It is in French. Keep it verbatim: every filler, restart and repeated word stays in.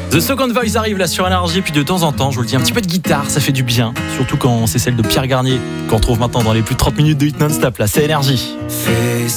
The Second Voice arrive là sur Énergie, puis de temps en temps, je vous le dis, un petit peu de guitare, ça fait du bien, surtout quand c'est celle de Pierre Garnier qu'on retrouve maintenant dans les plus de trente minutes de hit non-stop. Là, c'est Énergie. Fais